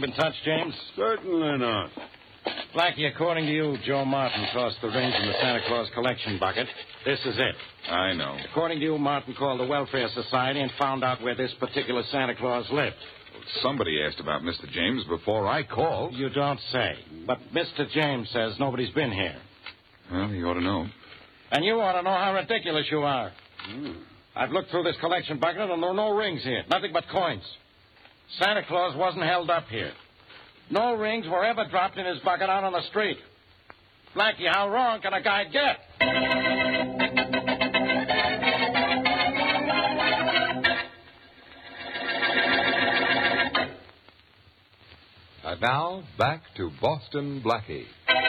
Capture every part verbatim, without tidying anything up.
been touched, James? Certainly not. Blackie, according to you, Joe Martin tossed the rings in the Santa Claus collection bucket. This is it. I know. According to you, Martin called the Welfare Society and found out where this particular Santa Claus lived. Well, somebody asked about Mister James before I called. You don't say. But Mister James says nobody's been here. Well, he ought to know. And you ought to know how ridiculous you are. Hmm. I've looked through this collection bucket and there are no rings here. Nothing but coins. Santa Claus wasn't held up here. No rings were ever dropped in his bucket out on the street. Blackie, how wrong can a guy get? And now, back to Boston Blackie.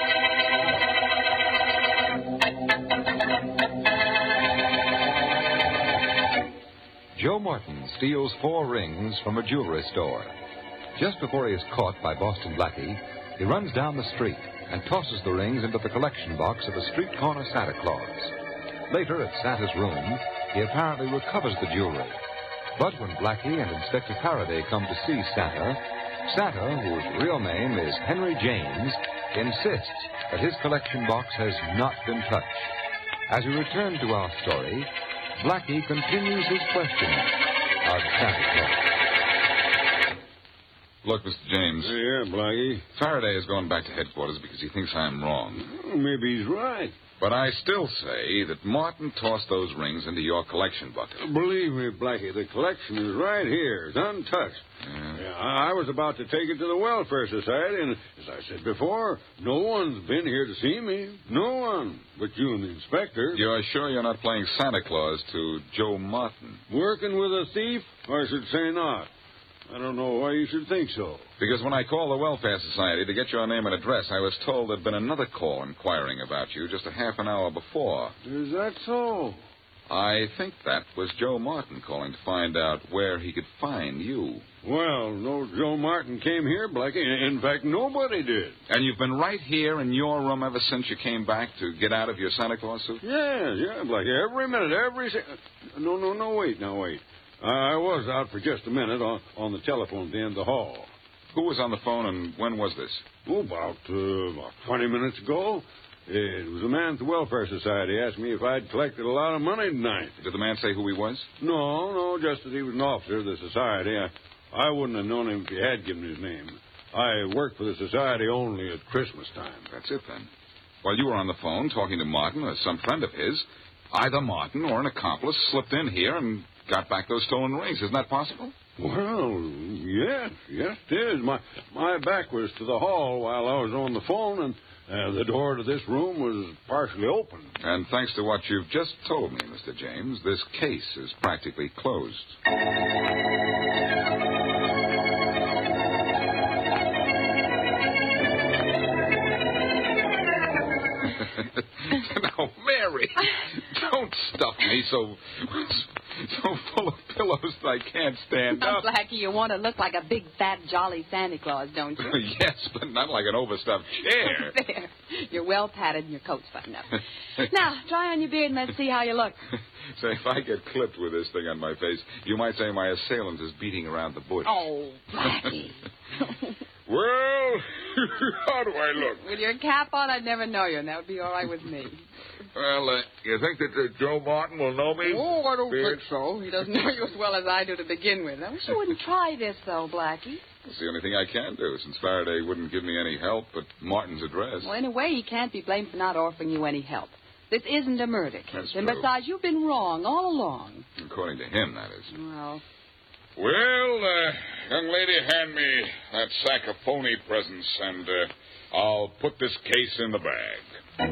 Joe Martin steals four rings from a jewelry store. Just before he is caught by Boston Blackie, he runs down the street and tosses the rings into the collection box of a street corner Santa Claus. Later, at Santa's room, he apparently recovers the jewelry. But when Blackie and Inspector Faraday come to see Santa, Santa, whose real name is Henry James, insists that his collection box has not been touched. As we return to our story, Blackie continues his questioning of Santa Claus. Look, Mister James. Yeah, Blackie. Faraday has gone back to headquarters because he thinks I'm wrong. Well, maybe he's right. But I still say that Martin tossed those rings into your collection bucket. Believe me, Blackie, the collection is right here. It's untouched. Yeah. Yeah, I I was about to take it to the Welfare Society, and as I said before, no one's been here to see me. No one. But you and the inspector. You're sure you're not playing Santa Claus to Joe Martin? Working with a thief? I should say not. I don't know why you should think so. Because when I called the Welfare Society to get your name and address, I was told there'd been another call inquiring about you just a half an hour before. Is that so? I think that was Joe Martin calling to find out where he could find you. Well, no Joe Martin came here, Blackie. In fact, nobody did. And you've been right here in your room ever since you came back to get out of your Santa Claus suit? Yeah, yeah, Blackie. Every minute, every second. No, no, no, wait, now, wait. I was out for just a minute on, on the telephone at the end of the hall. Who was on the phone and when was this? Oh, about, uh, about twenty minutes ago. It was a man at the Welfare Society asked me if I'd collected a lot of money tonight. Did the man say who he was? No, no, just that he was an officer of the society. I, I wouldn't have known him if he had given his name. I worked for the society only at Christmas time. That's it, then. While you were on the phone talking to Martin or some friend of his, either Martin or an accomplice slipped in here and got back those stolen rings. Isn't that possible? Well, yes, yes, it is. My my back was to the hall while I was on the phone, and uh, the door to this room was partially open. And thanks to what you've just told me, Mister James, this case is practically closed. Now, Mary, don't stuff me so so full of pillows that I can't stand now, up. Blackie, you want to look like a big, fat, jolly Santa Claus, don't you? Yes, but not like an overstuffed chair. There. You're well padded and your coat's buttoned up. Now, try on your beard and let's see how you look. Say, if I get clipped with this thing on my face, you might say my assailant is beating around the bush. Oh, Blackie. Well, how do I look? With your cap on, I'd never know you, and that would be all right with me. Well, uh, you think that uh, Joe Martin will know me? Oh, I don't Beard? think so. He doesn't know you as well as I do to begin with. I wish you wouldn't try this, though, Blackie. It's the only thing I can do, since Faraday wouldn't give me any help but Martin's address. Well, in a way, he can't be blamed for not offering you any help. This isn't a murder case. That's and true. besides, you've been wrong all along. According to him, that is. Well... Well, uh, young lady, hand me that sack of phony presents, and uh, I'll put this case in the bag.